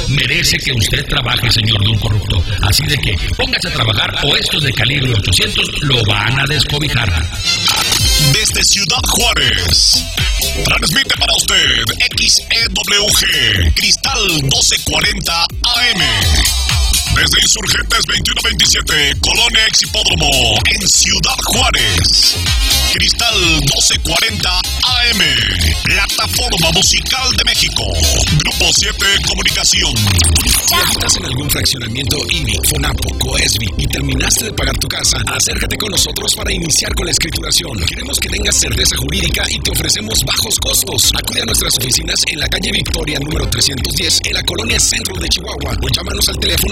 merece que usted trabaje, señor don corrupto. Así de que póngase a trabajar o estos de calibre 800 lo van a descobijar. Desde Ciudad Juárez, transmite para usted XEWG, Cristal 1240 AM. Desde Insurgentes 2127, Colonia Exhipódromo, en Ciudad Juárez. Cristal 1240 AM, plataforma musical de México. Grupo 7 Comunicación. Si habitas en algún fraccionamiento INI, FONAPO, COESBI y terminaste de pagar tu casa, acércate con nosotros para iniciar con la escrituración. Queremos que tengas certeza jurídica y te ofrecemos bajos costos. Acude a nuestras oficinas en la calle Victoria número 310 en la colonia Centro de Chihuahua o llámanos al teléfono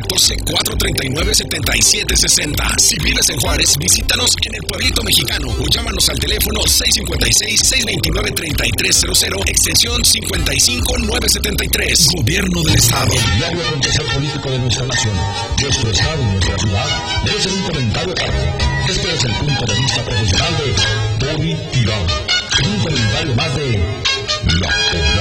614-439-7760. Si vives en Juárez, visítanos en el Pueblito Mexicano o llámanos al teléfono 656-629-3300, extensión 55973. Gobierno del Estado. Diario acontecer político de nuestra nación, nuestro Estado y nuestra ciudad debe ser un comentario claro. Este es el punto de vista profesional de Tony Tirón. Un comentario más de La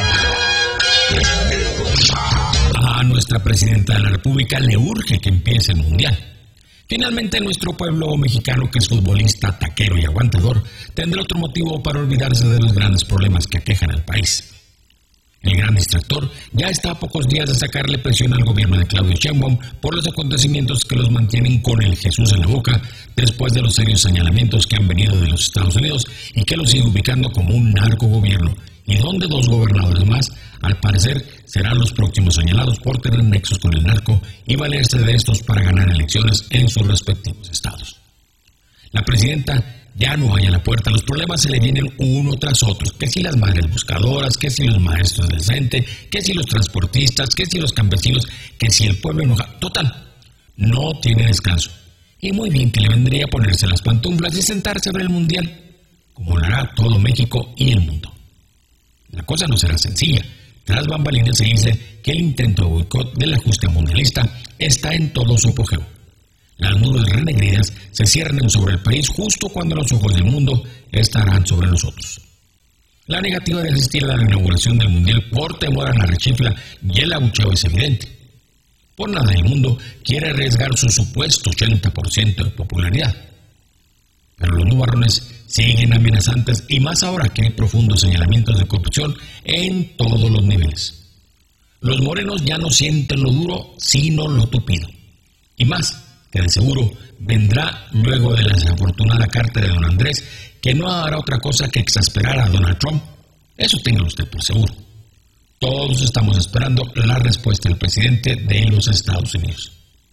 Poblana. A nuestra presidenta de la República le urge que empiece el Mundial. Finalmente, nuestro pueblo mexicano, que es futbolista, taquero y aguantador, tendrá otro motivo para olvidarse de los grandes problemas que aquejan al país. El gran distractor ya está a pocos días de sacarle presión al gobierno de Claudia Sheinbaum por los acontecimientos que los mantienen con el Jesús en la boca después de los serios señalamientos que han venido de los Estados Unidos y que los sigue ubicando como un narcogobierno, y donde dos gobernadores más, al parecer, serán los próximos señalados por tener nexos con el narco y valerse de estos para ganar elecciones en sus respectivos estados. La presidenta ya no halla la puerta, los problemas se le vienen uno tras otro, que si las madres buscadoras, que si los maestros del CENTE, que si los transportistas, que si los campesinos, que si el pueblo enojado. Total, no tiene descanso. Y muy bien que le vendría a ponerse las pantuflas y sentarse a ver el Mundial, como lo hará todo México y el mundo. La cosa no será sencilla. Tras bambalinas se dice que el intento de boicot del ajuste mundialista está en todo su apogeo. Las nubes renegridas se cierran sobre el país justo cuando los ojos del mundo estarán sobre nosotros. La negativa de asistir a la inauguración del Mundial por temor a la rechifla y el abucheo es evidente. Por nada del mundo quiere arriesgar su supuesto 80% de popularidad. Pero los nubarrones siguen amenazantes y más ahora que hay profundos señalamientos de corrupción en todos los niveles. Los morenos ya no sienten lo duro, sino lo tupido. Y más, que de seguro vendrá luego de la desafortunada carta de don Andrés, que no hará otra cosa que exasperar a Donald Trump. Eso téngalo usted por seguro. Todos estamos esperando la respuesta del presidente de los Estados Unidos.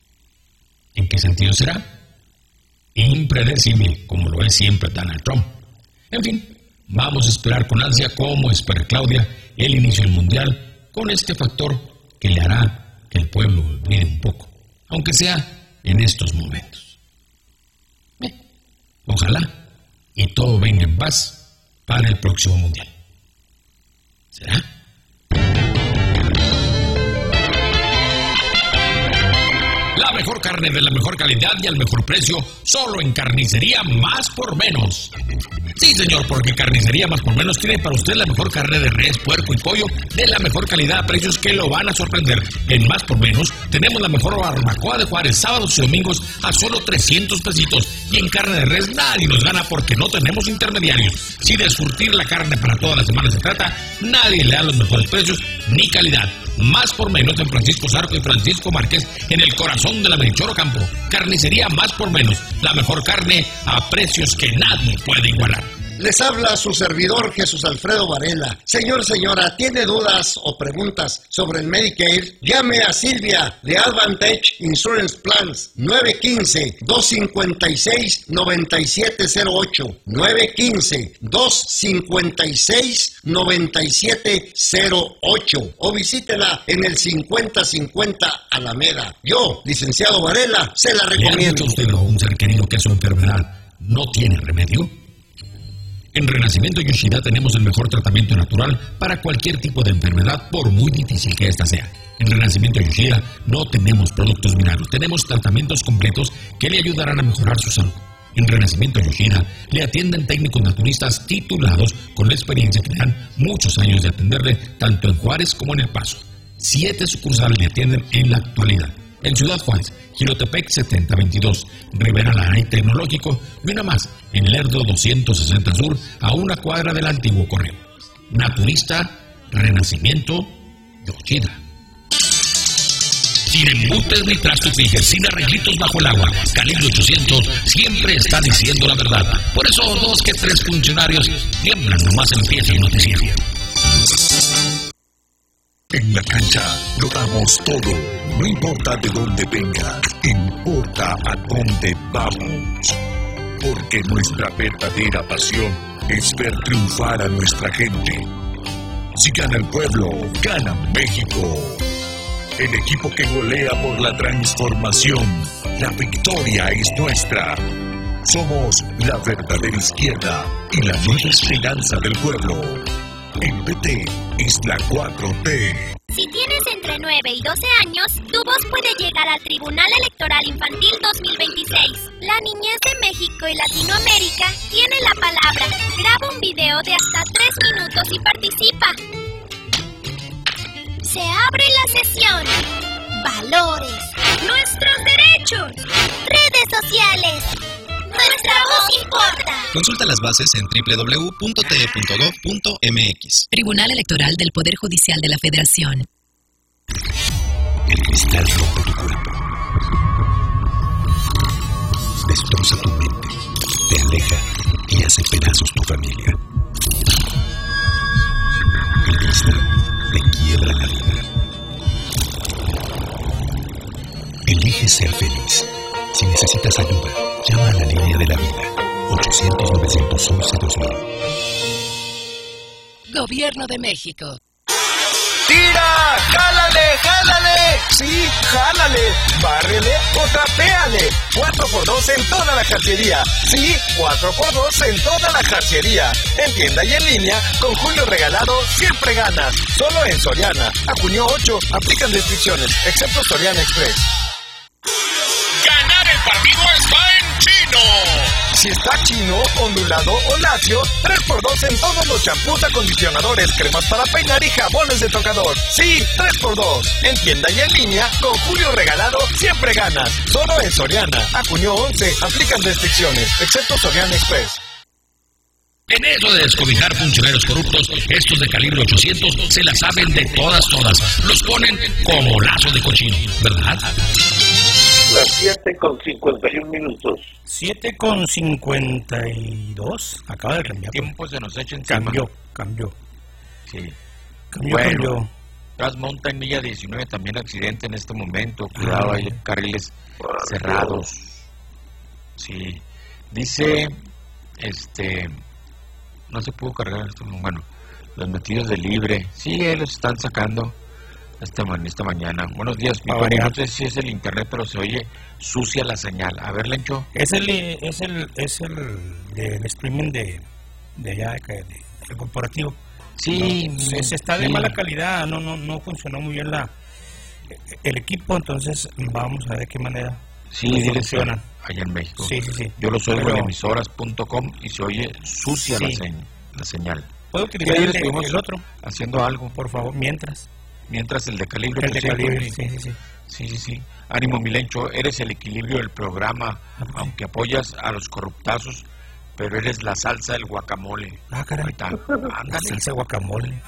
¿En qué sentido será? Impredecible, como lo es siempre Donald Trump. En fin, vamos a esperar con ansia, como espera Claudia, el inicio del Mundial, con este factor que le hará que el pueblo olvide un poco, aunque sea en estos momentos. Ojalá y todo venga en paz para el próximo Mundial. ¿Será? La mejor carne de la mejor calidad y al mejor precio, solo en Carnicería Más por Menos. Sí, señor, porque Carnicería Más por Menos tiene para usted la mejor carne de res, puerco y pollo de la mejor calidad a precios que lo van a sorprender. En Más por Menos tenemos la mejor barbacoa de Juárez, sábados y domingos a solo 300 pesitos. Y en carne de res nadie nos gana porque no tenemos intermediarios. Si de surtir la carne para toda la semana se trata, nadie le da los mejores precios ni calidad. Más por Menos en Francisco Zarco y Francisco Márquez, en el corazón de la Melchor Ocampo. Carnicería Más por Menos, la mejor carne a precios que nadie puede igualar. Les habla su servidor Jesús Alfredo Varela. Señor, señora, ¿tiene dudas o preguntas sobre el Medicare? Llame a Silvia de Advantage Insurance Plans 915-256-9708 915-256-9708 o visítela en el 5050 Alameda. Yo, licenciado Varela, se la recomiendo. ¿Le ha dicho usted a un ser querido que su enfermedad no tiene remedio? En Renacimiento Yoshida tenemos el mejor tratamiento natural para cualquier tipo de enfermedad, por muy difícil que ésta sea. En Renacimiento Yoshida no tenemos productos milagros, tenemos tratamientos completos que le ayudarán a mejorar su salud. En Renacimiento Yoshida le atienden técnicos naturistas titulados con la experiencia que le dan muchos años de atenderle tanto en Juárez como en El Paso. 7 sucursales le atienden en la actualidad. En Ciudad Juárez, Jirotepec 7022, Rivera Lara y Tecnológico, y una más en Lerdo 260 Sur, a una cuadra del antiguo correo. Naturista, Renacimiento, Yoshida. Sin embutes ni trastos fijes, sin arreglitos bajo el agua, Calibre 800 siempre está diciendo la verdad. Por eso 2 que 3 funcionarios tiemblan nomás empieza el noticiero. En la cancha lo damos todo, no importa de dónde venga, importa a dónde vamos. Porque nuestra verdadera pasión es ver triunfar a nuestra gente. Si gana el pueblo, gana México. El equipo que golea por la transformación, la victoria es nuestra. Somos la verdadera izquierda y la nueva esperanza del pueblo. El PT es la 4T. Si tienes entre 9 y 12 años, tu voz puede llegar al Tribunal Electoral Infantil 2026. La niñez de México y Latinoamérica tiene la palabra. Graba un video de hasta 3 minutos y participa. Se abre la sesión. Valores. Nuestros derechos. Redes sociales. Nuestra voz importa. Consulta las bases en www.te.gov.mx. Tribunal Electoral del Poder Judicial de la Federación. El cristal rompe tu cuerpo. Destroza tu mente. Te aleja y hace pedazos tu familia. El cristal te quiebra la vida. Elige ser feliz. Si necesitas ayuda, llama a la línea de la vida. 800-911-2000. Gobierno de México. ¡Tira! ¡Jálale! ¡Jálale! ¡Sí! ¡Jálale! ¡Bárrele o trapéale! 4x2 en toda la jarcería. Sí, 4x2 en toda la jarcería. En tienda y en línea, con Julio Regalado siempre ganas. Solo en Soriana. A junio 8, aplican restricciones, excepto Soriana Express. ¡Ganar el partido está en Chino! Si está chino, ondulado o lacio, 3x2 en todos los champús, acondicionadores, cremas para peinar y jabones de tocador. Sí, 3x2. En tienda y en línea, con Julio Regalado siempre ganas. Solo en Soriana. A junio 11, aplican restricciones, excepto Soriana Express. En eso de descobijar funcionarios corruptos, estos de Calibre 800 se la saben de todas. Los ponen como lazo de cochino, ¿verdad? Las 7:51. 7:52. Acaba de cambiar. Tiempo se nos echa encima. Cambió. Sí. Cambió. Tras Mountain Milla 19 también accidente en este momento. Cuidado, hay carriles cerrados. Sí. Dice, no se pudo cargar esto. Bueno, los metidos de libre. Sí, los están sacando esta mañana. Buenos días, mi padre. No sé si es el internet, pero se oye sucia la señal. A ver, Lencho. Es el del streaming de allá del corporativo. Sí, no, se está de mala calidad. No funcionó muy bien el equipo, entonces vamos a ver de qué manera. Sí, funciona allá en México. Sí. Yo lo oigo en emisoras.com y se oye sucia la señal. ¿Puedo utilizar el otro? Haciendo algo, por favor, mientras el de Calibre. Sí. Ánimo, Milencho, eres el equilibrio del programa, aunque apoyas a los corruptazos, pero eres la salsa del guacamole. Caray. La salsa de guacamole.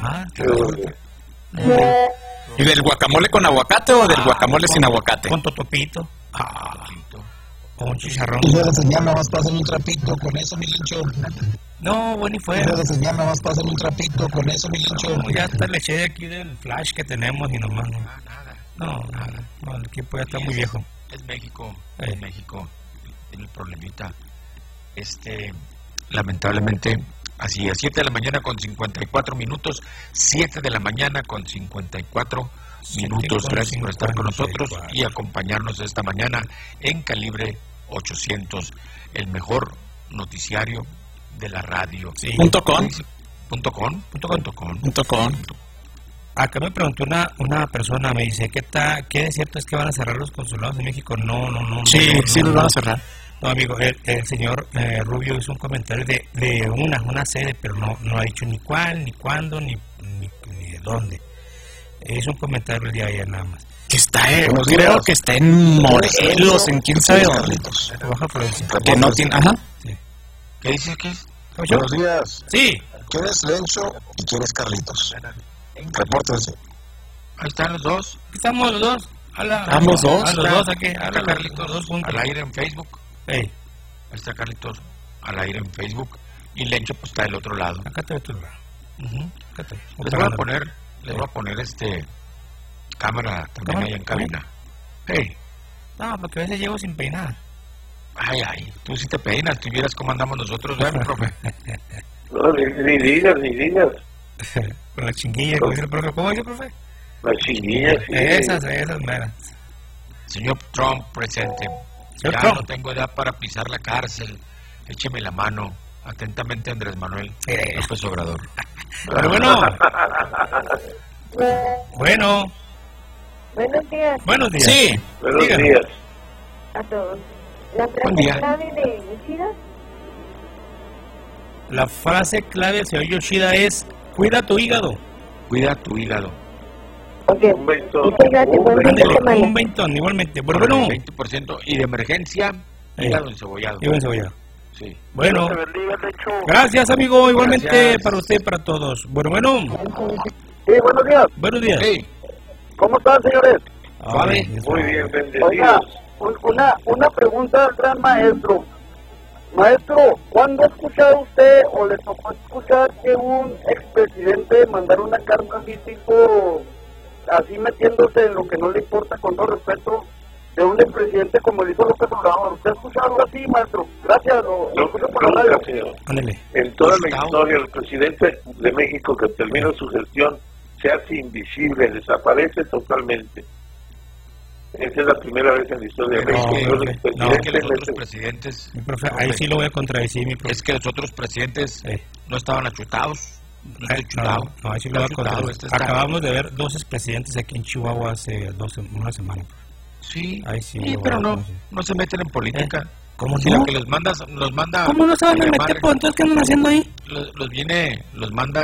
¿Y del guacamole con aguacate o del guacamole sin aguacate? Con totopito. O un chicharrón. Y de señal nada más pasan un trapito con eso, Milencho. No, bueno, y fuera. Y de señal nada más pasan un trapito con eso, Milencho. No, ya hasta le eché de aquí del flash que tenemos y nomás no. No, el equipo ya está muy viejo. Es México, tiene el problemita. Lamentablemente, así a 7 de la mañana con 54 minutos, 7 de la mañana con 54 minutos. Gracias por estar con nosotros y acompañarnos esta mañana en Calibre 800, el mejor noticiario de la radio. Sí. .com. Acá me preguntó una persona, me dice, ¿qué de cierto es que van a cerrar los consulados de México? No. Sí, los van a cerrar. No, amigo, el señor Rubio hizo un comentario de una sede, pero no ha dicho ni cuál, ni cuándo, ni de dónde. Hizo un comentario el día de ayer nada más. Que está, creo que está en Morelos, en quién sabe dónde. Baja Florencia. Que no tiene, ajá. Sí. ¿Qué dices que es? Buenos días. Sí. ¿Quién es Lencho y quién es Carlitos? Repórtense. Ahí están los dos. Estamos los dos. Estamos dos. Los dos aquí. Está Carlitos al aire en Facebook. Hey. Ahí está Carlitos al aire en Facebook. Y Lencho pues está del otro lado. Acá te otro lado. Les voy a poner cámara también ahí en cabina. Hey. No, porque a veces llego sin peinar. Ay, tú sí te peinas, tú vieras cómo andamos nosotros, ¿verdad, profe? No, ni digas. Con la chinguilla, como dice el profe. ¿Cómo dice el profe? Las chinguillas, sí. Esas meras. Señor Trump, presente. Señor Ya Trump. no tengo edad para pisar la cárcel. Écheme la mano. Atentamente, Andrés Manuel López Obrador. Pero bueno. Buenos días. Buenos días. Sí. Buenos Dígame. días. A todos. La Buen día. frase clave de Yoshida. La frase clave del señor Yoshida es: cuida tu hígado. Cuida tu hígado. Ok. Un ventón. Muchas gracias. Buen fin de Ándale, semana. un ventón, igualmente. Bueno, Con el 20% y de emergencia, hígado encebollado. Hígado encebollado. Sí. Bueno, Dios te bendiga, Lencho. gracias, amigo. Igualmente Gracias. para usted y para todos. Bueno. Sí, buenos días. Buenos días. Hey, ¿Cómo están, señores? Ay, Muy bien, Oiga, bendecidos. una pregunta al gran maestro. Maestro, ¿cuándo ha escuchado usted o le tocó escuchar que un expresidente mandara una carta así tipo, así metiéndose en lo que no le importa, con todo respeto, de un expresidente como el hizo López Obrador? ¿Usted ha escuchado algo así, maestro? Gracias, lo escucho por la radio. Nunca, señor. ándale. En toda la historia, el presidente de México que termina su gestión se hace invisible, desaparece totalmente. Esa es la primera vez en la historia de pero México. es que un que expresidente los otros mete- presidentes, Mi profe, ahí sí lo voy a contradecir, mi profe. es que los otros presidentes Sí. no estaban achutados. No estoy No, chutado. no, ahí sí lo voy a Está chutado, contradecir. este está- Acabamos de ver dos expresidentes aquí en Chihuahua hace una semana. Sí, Ahí sí, sí, lo pero voy a no, conocer. no se meten en política. ¿Cómo Si no? lo que los manda ¿Cómo no se van a llamar- meter? Pues entonces, ¿qué andan haciendo ahí? los manda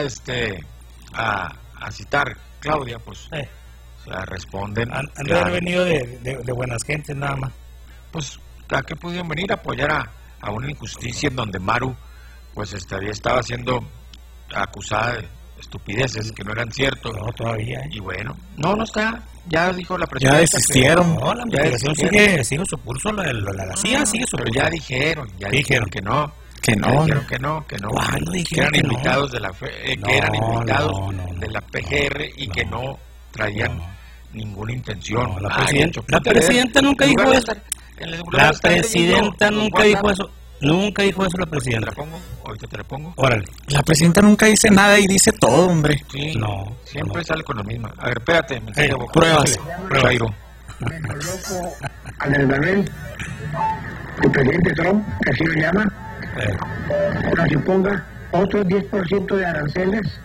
a citar Claudia, pues o sea, responden. Han de claro. haber venido de buenas gentes nada más. Pues a qué pudieron venir a apoyar a una injusticia en donde Maru pues estaba siendo acusada de estupideces que no eran ciertos. No, todavía. Y bueno, no está, ya dijo la presidenta. Ya desistieron. No, la investigación sigue su curso, la CIA sigue su pero curso. ya dijeron que no. Que no. Dijeron que no, que no. ¿Cuándo Que dijeron eran que no? invitados de la que eran No, invitados no, de la PGR y que no traían ninguna intención. No, la Ay, presidenta, Nacho, la ¿qué te presidenta ves? nunca En dijo lugar de eso. estar- en lugar de La estar presidenta leyendo nunca los dijo WhatsApp, eso. Nunca dijo eso la ¿Te presidenta. la pongo? Ahorita te la pongo. Órale. La presidenta nunca dice nada y dice todo, hombre. Sí, No, siempre no. sale con lo mismo. A ver, espérate. Me enseña boca. pruebas. Chairo. Andrés Manuel, el presidente Trump, que así lo llama, nos imponga otros 10% de aranceles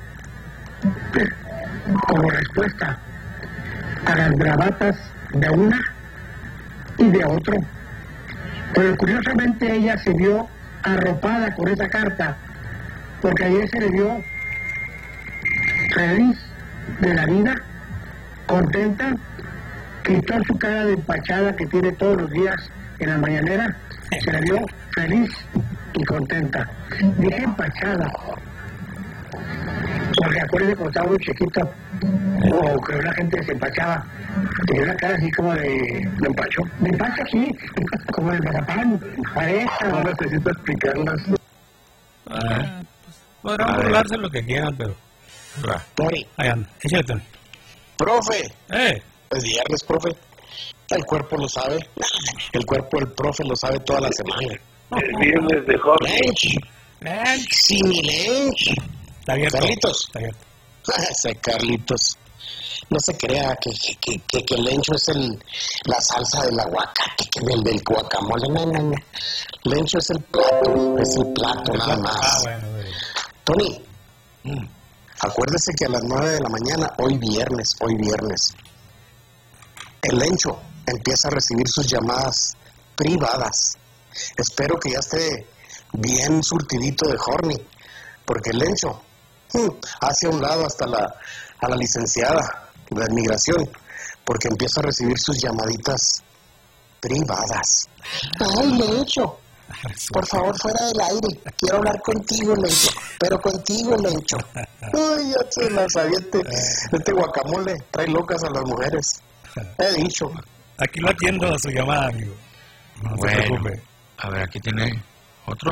como respuesta a las bravatas de una y de otro. Pero curiosamente ella se vio arropada con esa carta, porque ayer se le vio feliz de la vida, contenta, quitó su cara de empachada que tiene todos los días en la mañanera, se la vio feliz y contenta. Dije empachada, porque acuérdense cuando estaba muy chiquito, o que la gente se empachaba, tenía una cara así como de empacho. De empacho, sí, como de mazapán, pareja. No necesito explicarlas. Podrán burlarse lo que quieran, pero. Tony, Ahí anda. Échale, Tony. profe, es viernes, profe. El cuerpo lo sabe. El cuerpo del profe lo sabe toda la semana. El viernes de Jorge. Lench. Sí, mi Lench. Está abierto. Carlitos. Está abierto. Ese Carlitos. No se crea que el Lencho es la salsa del aguacate, que del guacamole. No. Lencho es el plato nada más. Bueno. Tony, acuérdese que a las 9 de la mañana, hoy viernes, el Lencho empieza a recibir sus llamadas privadas. Espero que ya esté bien surtidito de horny, porque el Lencho hace a un lado hasta a la licenciada, de migración, porque empiezo a recibir sus llamaditas privadas. Ay, Lencho, por favor, fuera del aire, quiero hablar contigo, Lencho, pero contigo, Lencho. Ay, ya se las aviente. Este guacamole trae locas a las mujeres. He dicho. Aquí lo atiendo a su llamada, amigo. No se preocupe. A ver, aquí tiene otro.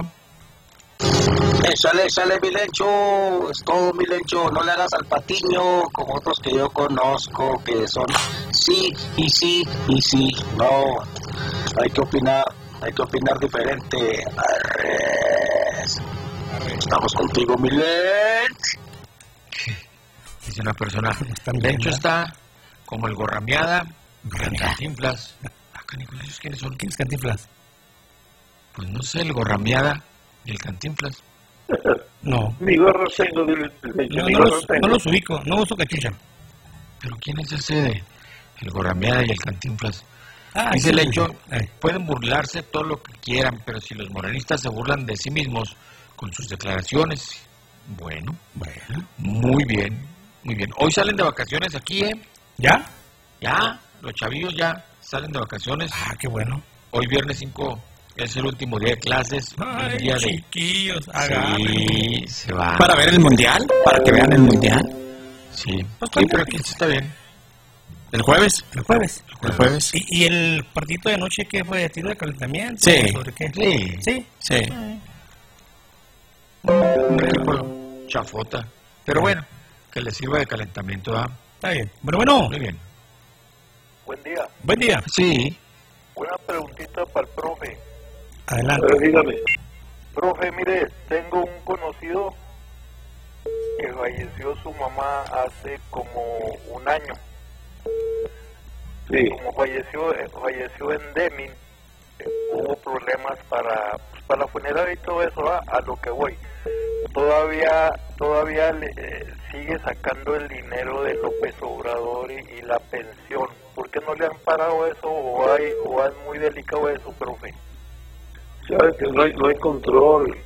Échale, mi Lencho, es todo, mi Lencho, no le hagas al patiño como otros que yo conozco, que son sí, y sí, y sí, no, hay que opinar diferente. Arres. Estamos contigo, mi Lencho. Dice una persona, Lencho está como el Gorrameada, el Cantinflas. ¿Esos quiénes son? ¿Quién es Cantinflas? Pues no sé, el Gorrameada y el Cantinflas. No. Mi gorro tengo, no los ubico, no uso cachucha. ¿Pero quién es ese? El Gorrameada y el Cantinflas. Dice el hecho, pueden burlarse todo lo que quieran, pero si los morenistas se burlan de sí mismos con sus declaraciones, bueno, muy bien. Hoy salen de vacaciones aquí, ¿eh? ¿Ya? Ya, los chavillos ya salen de vacaciones. Qué bueno. Hoy viernes 5 es el último día de clases. Ay, el día chiquillos, sí, se va. ¿Para ver el mundial? ¿Para que vean el mundial? Sí, sí, pero aquí está bien. ¿El jueves? El jueves. El jueves. ¿Y el partidito de anoche qué fue? ¿De tiro de calentamiento? Sí. ¿Sobre qué? Sí. Un equipo chafota. Pero bueno, que le sirva de calentamiento, ¿ah? Está bien. Bueno. Muy bien. Buen día. Sí. Una preguntita para el profe. Adelante. Dígame. Profe, mire, tengo un conocido que falleció su mamá hace como un año. Sí. Como falleció en Deming, hubo problemas para la funeraria y todo eso, a lo que voy. Todavía sigue sacando el dinero de López Obrador y la pensión. ¿Por qué no le han parado eso o es muy delicado eso, profe? Sabe que no hay control.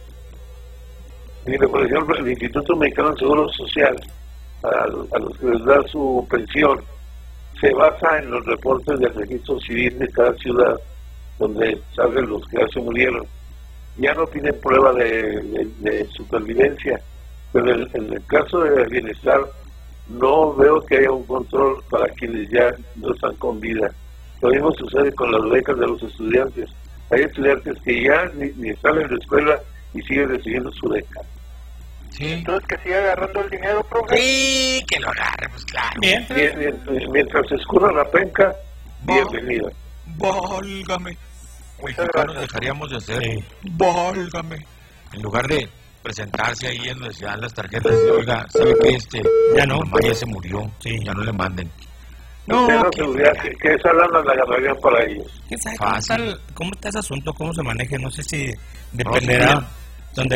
Mire, por ejemplo, el Instituto Mexicano del Seguro Social, a los que les da su pensión, se basa en los reportes del registro civil de cada ciudad, donde salen los que ya se murieron. Ya no tienen prueba de supervivencia, pero en el caso del bienestar no veo que haya un control para quienes ya no están con vida. Lo mismo sucede con las becas de los estudiantes. Hay estudiantes que ya ni salen de la escuela y siguen recibiendo su beca. Sí. Entonces que siga agarrando el dinero, profe. Sí, que lo agarre, pues claro. Mientras se escurra la penca, bienvenido. Válgame. Mexicanos dejaríamos de hacer. Válgame. En lugar de presentarse ahí en donde se dan las tarjetas y oiga, ¿sabe qué? Ya no. Mamá ya se murió. Sí. Ya no le manden. No, que esa lana la agarrarían para ellos. ¿Quién sabe cómo está ese asunto? ¿Cómo se maneja? No sé si dependerá donde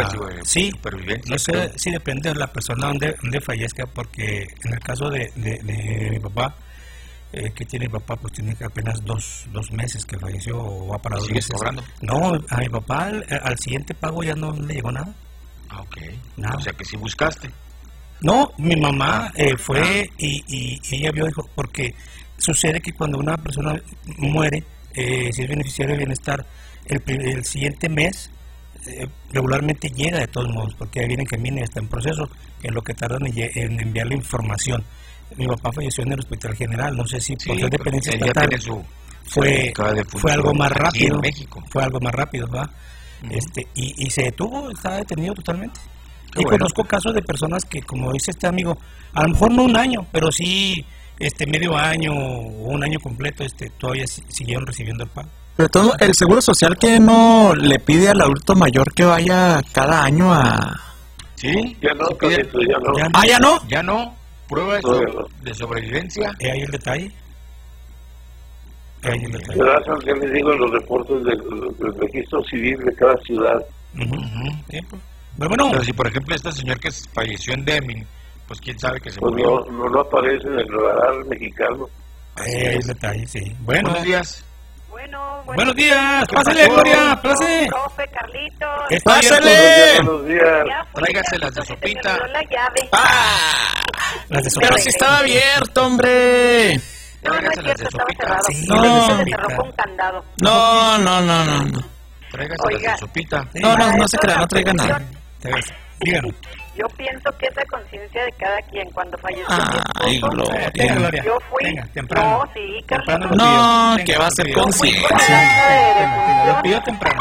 no sé si depende de la persona donde fallezca, porque en el caso de mi papá, que tiene mi papá, pues tiene apenas dos meses que falleció o va para 2 meses. ¿Sigues cobrando? No, a mi papá al siguiente pago ya no le llegó nada. Ok. Nada. O sea que sí buscaste. No, mi mamá fue y ella vio, dijo, porque sucede que cuando una persona muere, si es beneficiario de bienestar, el siguiente mes regularmente llega de todos modos, porque ahí viene que viene, está en proceso, que es lo que tardan en enviar la información. Mi papá falleció en el Hospital General, no sé si por ser dependencia estatal fue algo más rápido. En México. Fue algo más rápido, ¿va? Y se detuvo, estaba detenido totalmente. Qué y bueno. Conozco casos de personas que, como dice este amigo, a lo mejor no un año, pero sí medio año o un año completo, todavía siguieron recibiendo el pago. Pero todo el Seguro Social, que no le pide al adulto mayor que vaya cada año a... Sí, ya no, ya no. ¿Ya no? Ya no. Prueba de sobrevivencia. Ahí el detalle. Gracias, ya les digo, los reportes del registro civil de cada ciudad. Bueno, pero si por ejemplo este señor que falleció en Deming, pues quién sabe que se pues murió. No aparece en el radar mexicano. Ahí el detalle, sí. Buenos días. Buenos días. Pásale, Gloria, pásale. Profe, Carlitos. Pásale. Buenos días. Tráigase las de sopita. La llave. Pero si estaba abierto, hombre. No, no es cierto, estaba cerrado. Sí, no. Se cerró con candado. No. Tráigase la sopita. No se crea, no traiga nada. Díganos. Yo pienso que es la conciencia de cada quien. Cuando falleció Ay, Gloria. Yo fui. Venga, temprano. No, sí, Carlos. No, que va a ser conciencia. Lo pidió temprano.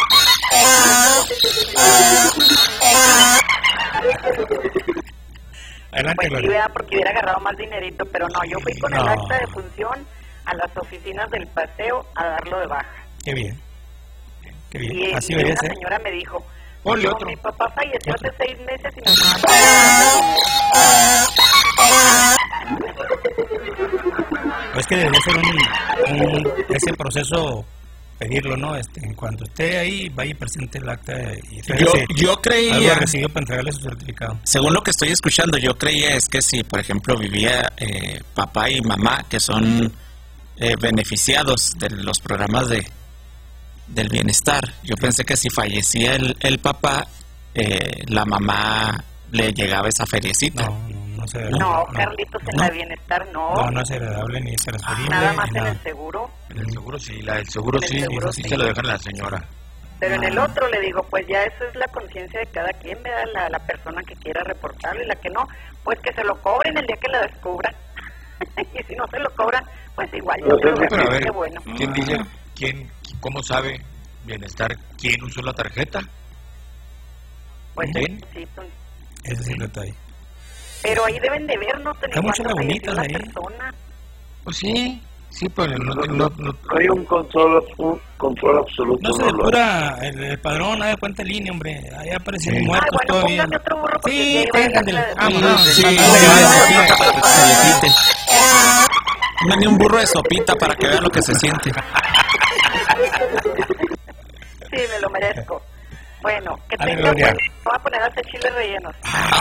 Adelante, pues Gloria. sí, vea, porque hubiera agarrado más dinerito, pero no, yo fui con el acta de función a las oficinas del paseo a darlo de baja. Qué bien. Y Así una debería ser. señora me dijo, Ponle otro. Mi papá falleció hace 6 meses y no Es que debería ser ese proceso, pedirlo, ¿no? En cuanto esté ahí, vaya y presente el acta y yo creía algo recibió para entregarle su certificado. Según lo que estoy escuchando, yo creía es que si, por ejemplo, vivía papá y mamá, que son beneficiados de los programas del bienestar, yo pensé que si fallecía el papá, la mamá le llegaba esa feriecita. No, Carlitos, en la bienestar no. No es heredable ni transferible. Nada más en el seguro. En el seguro sí, la del seguro sí, sí se lo dejan a la señora. Pero en el otro le digo, pues ya eso es la conciencia de cada quien, me da la persona que quiera reportarlo y la que no, pues que se lo cobren el día que la descubran. Y si no se lo cobran, pues igual. Yo creo que a ver, qué bueno. ¿quién dice, cómo sabe bienestar quién usó la tarjeta? Pues ¿quién? Sí, pues. Ese es el detalle. Pero ahí deben de ver, ¿no? Tener muchas lagunitas ahí. Persona. Pues sí, pero no hay un control absoluto. No se depura el padrón, de cuenta en línea, hombre. Ahí aparecen muertos todavía. Otro burro sí, ténganle. Mande un burro de sopita para que vea lo que se siente. Sí, me lo merezco. Bueno, que tenga voy a poner a hacer chiles rellenos.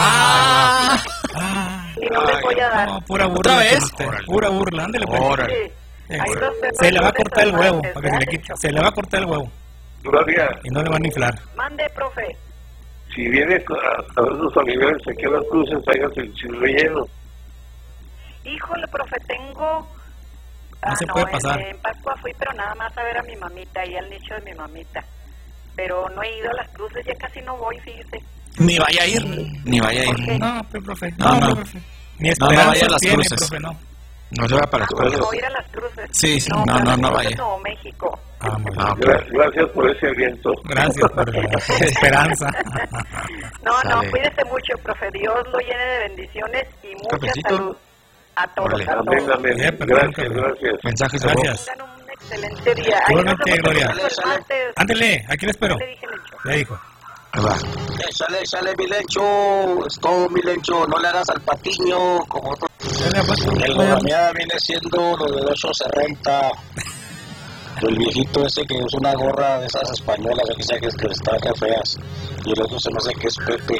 Y no les voy a dar. No, pura burla. ¿Otra vez? Pura burla, ándale pues. Se le va a cortar el huevo, para que se le quite. Se le va a cortar el huevo. Gloria. Y no le van a inflar. Mande, profe. Si viene a ver sus familiares aquí a las cruces, tráigase el chile relleno. Híjole, profe, tengo... No se puede pasar. En Pascua fui, pero nada más a ver a mi mamita y al nicho de mi mamita. Pero no he ido a las cruces, ya casi no voy, fíjese. Ni vaya a ir. No, profe. No. Ni esperanza vaya a las tiene, cruces. profe, no. No se va para las cruces. Voy a ir a las cruces. Sí, no vaya. No, México. Gracias por ese aliento. Gracias por la esperanza. No, cuídese mucho, profe. Dios lo llene de bendiciones y mucha salud a todos. Gracias. Mensajes de voz. Tengan un excelente día. Igualmente, Gloria. Ándele, aquí le espero. Le dijo. Sale, mi Lencho. Es todo, mi Lencho. No le hagas al patiño como otro. El gobernador viene siendo lo de 8.70. El viejito ese que usa una gorra de esas españolas, o que sea que están acá feas. Y el otro se me hace que es Pepe.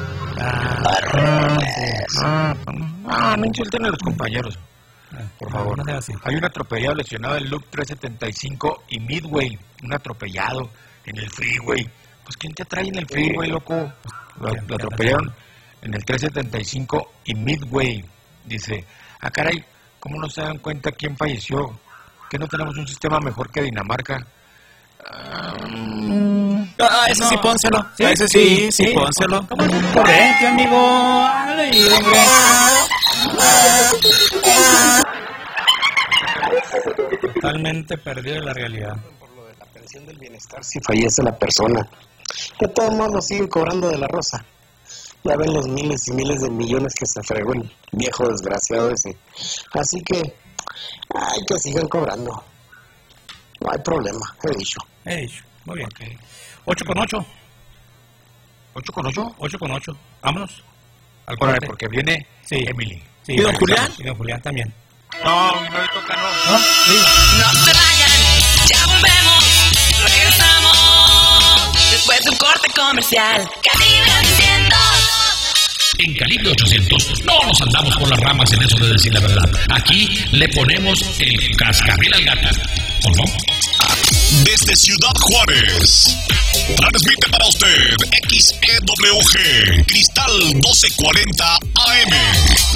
No insulten a los compañeros. Por favor. Hay un atropellado lesionado en Loop 375 y Midway. Un atropellado en el freeway. Pues ¿quién te trae en el freeway, loco? Lo atropellaron en el 375 y Midway. Dice, caray, ¿cómo no se dan cuenta quién falleció? ¿Que no tenemos un sistema mejor que Dinamarca? Ese sí, pónselo. Ese sí, pónselo. Correcto, amigo. Totalmente perdido de la realidad. Por lo de la pensión del bienestar, si fallece la persona, de todos modos lo siguen cobrando de la rosa. Ya ven los miles y miles de millones que se fregó el viejo desgraciado ese. Así que sigan cobrando. No hay problema, he dicho. Muy bien. 8:08. ¿8:08? 8:08. Vámonos. Al corte, porque viene Emily. Sí, ¿Y don Julián? Y don Julián también. No le toca, no. No se vayan, ya volvemos. Regresamos después de un corte comercial. Calibre 800. En Calibre 800 no nos andamos por las ramas en eso de decir la verdad. Aquí le ponemos el cascabel al gato. ¿O no? Desde Ciudad Juárez, transmite para usted XEWG Cristal 1240 AM.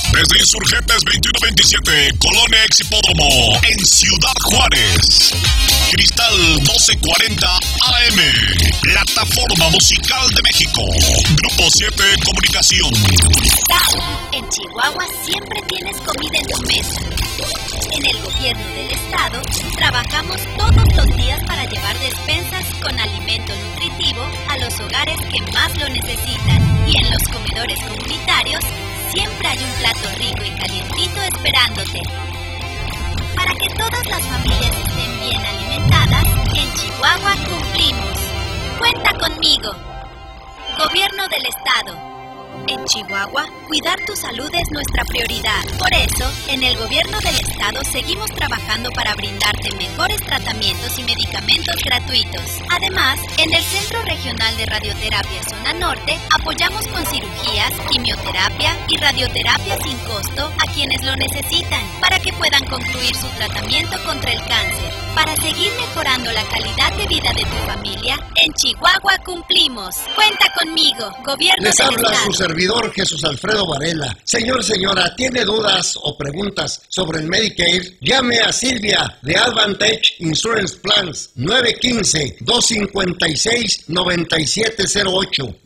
Desde Insurgentes 2127, Colonia Exhipódromo, en Ciudad Juárez. Cristal 1240 AM, Plataforma Musical de México. Grupo 7 Comunicación. En Chihuahua siempre tienes comida en tu mesa. En el gobierno del estado trabajamos todos los días para llevar despensas con alimento nutritivo a los hogares que más lo necesitan. Y en los comedores comunitarios siempre hay un plato rico y calientito esperándote. Para que todas las familias estén bien alimentadas, en Chihuahua cumplimos. Cuenta conmigo. Gobierno del Estado. En Chihuahua, cuidar tu salud es nuestra prioridad. Por eso, en el gobierno del estado seguimos trabajando para brindarte mejores tratamientos y medicamentos gratuitos. Además, en el Centro Regional de Radioterapia Zona Norte, apoyamos con cirugías, quimioterapia y radioterapia sin costo a quienes lo necesitan, para que puedan concluir su tratamiento contra el cáncer. Para seguir mejorando la calidad de vida de tu familia, en Chihuahua cumplimos. Cuenta conmigo, gobierno del estado. Les habla su servidor Jesús Alfredo Varela. Señor, señora, ¿tiene dudas o preguntas sobre el Medicare? Llame a Silvia de Advantage Insurance Plans 915-256-9708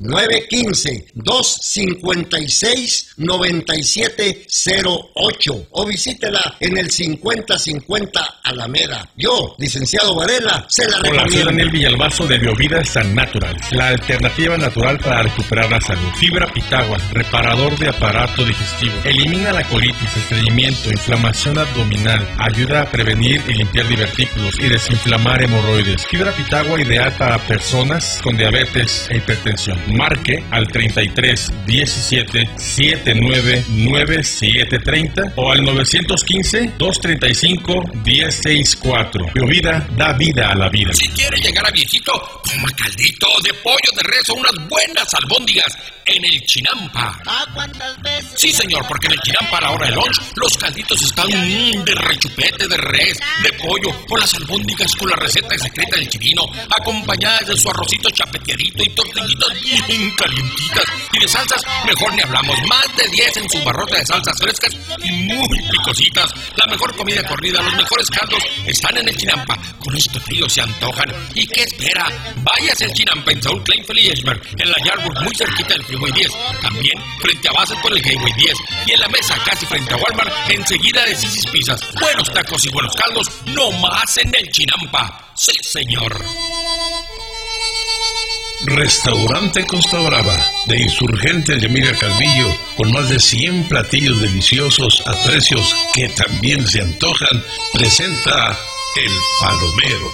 915-256-9708 o visítela en el 5050 Alameda. Yo, licenciado Varela, se la recomiendo. Hola, soy Daniel Villalbazo de Biovida San Natural, la alternativa natural para recuperar la salud. Fibra Pitagua, reparador de aparato digestivo. Elimina la colitis, estreñimiento, inflamación abdominal. Ayuda a prevenir y limpiar divertículos y desinflamar hemorroides. Fibra Pitagua ideal para personas con diabetes e hipertensión. Marque al 33 17 79 9730 o al 915 235 1064. Biovida da vida a la vida. Si quiere llegar a viejito, coma caldito de pollo de res o unas buenas albóndigas en el Chinampa. ¿Cuántas veces? Sí, señor, porque en el Chinampa a la hora del lunch los calditos están de rechupete, de res, de pollo, o las albóndigas con la receta secreta del chivino, acompañadas de su arrocito chapeteadito y tortillitas bien calientitas. Y de salsas, mejor ni hablamos. Más de 10 en su barrota de salsas frescas y muy picositas. La mejor comida corrida, los mejores caldos están en el Chinampa. Con este frío se antojan. ¿Y qué espera? Váyase al Chinampa en South Plainfield y Edgeburg, en la Yardwood, muy cerquita del Freeway 10. También frente a Bases por el Gateway 10. Y en la mesa casi frente a Walmart, enseguida de Sisi's Pizzas. Buenos tacos y buenos caldos, no más en el Chinampa. Sí, señor. Restaurante Costa Brava, de Insurgentes de Emilia Calvillo, con más de 100 platillos deliciosos a precios que también se antojan, presenta El Palomero.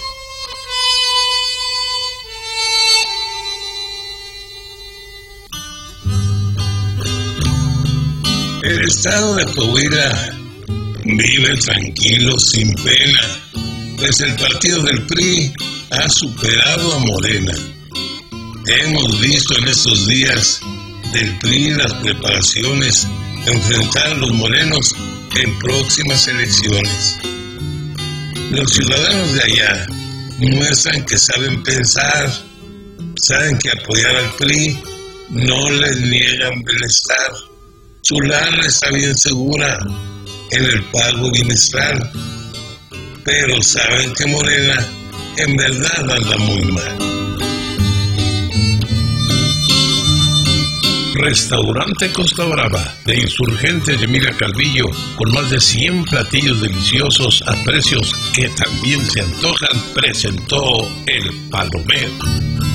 El estado de Coahuila vive tranquilo, sin pena, pues el partido del PRI ha superado a Morena. Hemos visto en estos días del PRI las preparaciones de enfrentar a los morenos en próximas elecciones. Los ciudadanos de allá muestran que saben pensar, saben que apoyar al PRI no les niegan bienestar. Su lana está bien segura en el pago bimestral, pero saben que Morena en verdad anda muy mal. Restaurante Costa Brava, de Insurgentes de Emilia Calvillo, con más de 100 platillos deliciosos a precios que también se antojan, presentó El Palomero.